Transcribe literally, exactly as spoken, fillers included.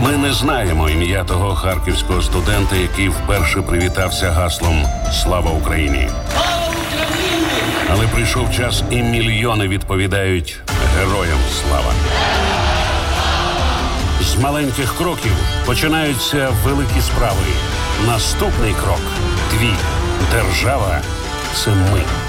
Ми не знаємо ім'я того харківського студента, який вперше привітався гаслом «Слава Україні». Але прийшов час, і мільйони відповідають «Героям слава». З маленьких кроків починаються великі справи. Наступний крок – твій. Держава – це ми.